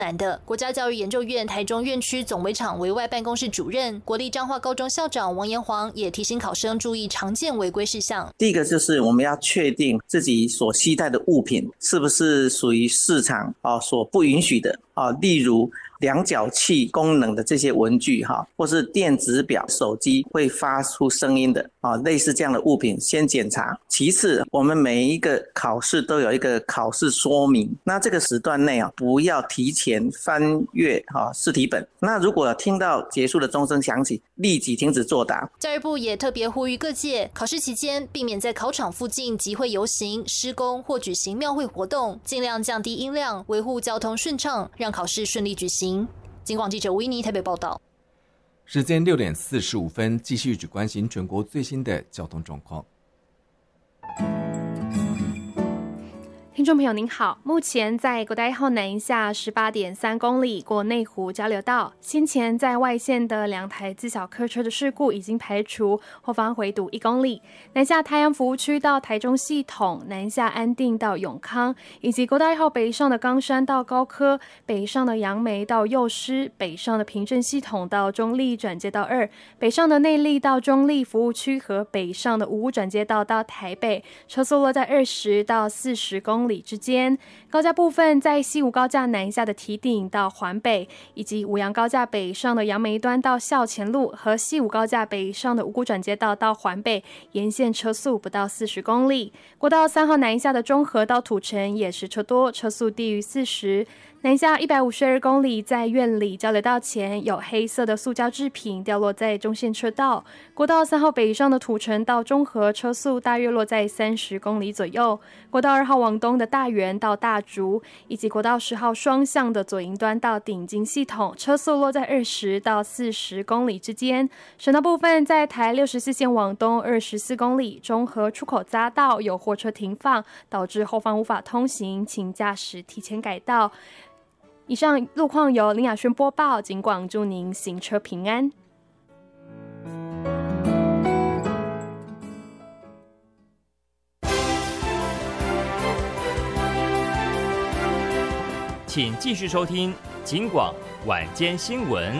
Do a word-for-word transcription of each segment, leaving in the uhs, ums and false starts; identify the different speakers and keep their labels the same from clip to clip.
Speaker 1: 难的。国家教育研究院台中院区总围场委外办公室主任、国立彰化高中校长王延煌也提醒考生注意常见违规事项。
Speaker 2: 第一个就是我们要确定自己所携带的物品是不是属于市场啊所不允许的啊，例如量角器功能的这些文具哈，或是电子表、手机会发出声音的啊，类似这样的物品先检查。其次，我们每一个考试都有一个考试说明，那这个时段内啊，不要提前翻阅啊试题本。那如果听到结束的钟声响起，立即停止作答。
Speaker 1: 教育部也特别呼吁各界，考试期间避免在考场附近集会游行、施工或举行庙会活动，尽量降低音量，维护交通顺畅，让考试顺利举行。警广记者维尼台北报道。
Speaker 3: 时间六点四十五分，继续只关心全国最新的交通状况。
Speaker 4: 听众朋友您好，目前在国道一号南下十八点三公里过内湖交流道，先前在外线的两台自小客车的事故已经排除，后方回堵一公里。南下太阳服务区到台中系统，南下安定到永康，以及国道一号北上的冈山到高科，北上的杨梅到幼师，北上的平镇系统到中立转接道二，北上的内壢到中立服务区和北上的五五转接道到台北，车速落在二十到四十公里之间。高架部分在西武高架南下的堤顶到环北，以及五杨高架北上的杨梅端到校前路和西武高架北上的五股转接道到环北，沿线车速不到四十公里。国道三号南下的中和到土城也是车多，车速低于四十。南下一百五十二公里，在苑里交流道前有黑色的塑胶制品掉落在中线车道。国道三号北上的土城到中和，车速大约落在三十公里左右。国道二号往东的大园到大竹，以及国道十号双向的左营端到顶金系统，车速落在二十到四十公里之间。省道部分在台六十四线往东二十四公里，中和出口匝道有货车停放，导致后方无法通行，请驾驶提前改道。以上路况由林雅轩播报，警广祝您行车平安。
Speaker 5: 请继续收听警广晚间新闻。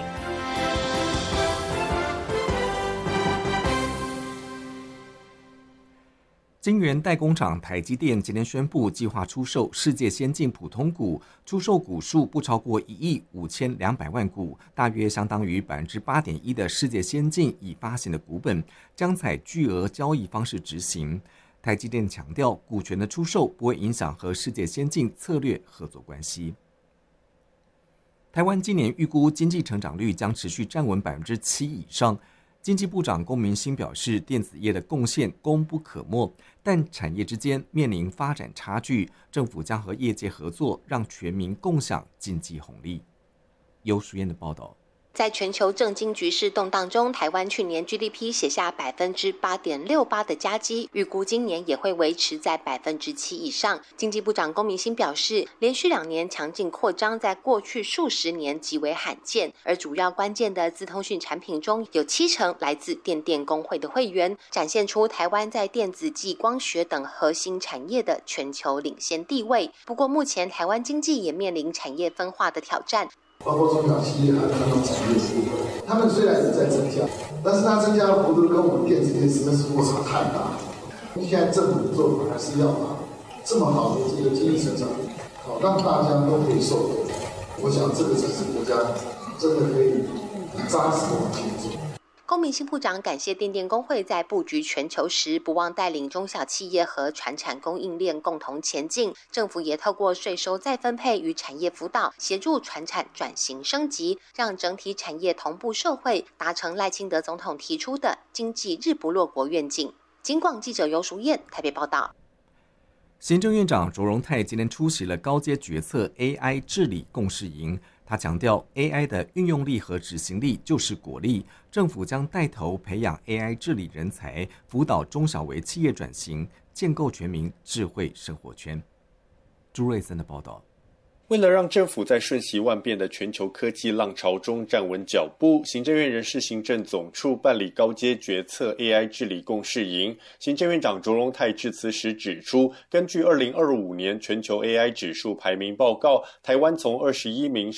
Speaker 3: 晶圆代工厂台积电今天宣布，计划出售世界先进普通股，出售股数不超过一亿五千两百万股，大约相当于百分之八点一的世界先进已发行的股本，将采巨额交易方式执行。台积电强调，股权的出售不会影响和世界先进策略合作关系。台湾今年预估经济成长率将持续站稳百分之七以上。经济部长龚明鑫表示，电子业的贡献功不可没，但产业之间面临发展差距，政府将和业界合作，让全民共享经济红利。尤淑燕的报道。
Speaker 6: 在全球政经局势动荡中，台湾去年 G D P 写下百分之八点六八的佳绩，预估今年也会维持在百分之七以上。经济部长龚明鑫表示，连续两年强劲扩张，在过去数十年极为罕见，而主要关键的资通讯产品中有七成来自电电工会的会员，展现出台湾在电子及光学等核心产业的全球领先地位。不过，目前台湾经济也面临产业分化的挑战。
Speaker 7: 包括中小企业还有传统产业的部分，他们虽然也在增加，但是它增加的幅度跟我们电子业实在是落差太大。现在政府的做法还是要把这么好的这个经济成长，好让大家都可以受惠。我想这个才是国家真的可以扎实的往前走。
Speaker 6: 龚明鑫部长感谢电电工会在布局全球时，不忘带领中小企业和传产供应链共同前进。政府也透过税收再分配与产业辅导，协助传产转型升级，让整体产业同步受惠，达成赖清德总统提出的经济日不落国愿景。警广记者尤淑燕台北报道。
Speaker 3: 行政院长卓荣泰今天出席了高阶决策 A I 治理共识营。他强调 ，A I 的运用力和执行力就是国力，政府将带头培养 A I 治理人才，辅导中小微企业转型，建构全民智慧生活圈。朱瑞森的报道。
Speaker 8: 为了让政府在瞬息万变的全球科技浪潮中站稳脚步，行政院人事行政总处办理高阶决策 A I 治理共识营。行政院长卓荣泰致辞时指出，根据二零二五年全球 A I 指数排名报告，台湾从二十一名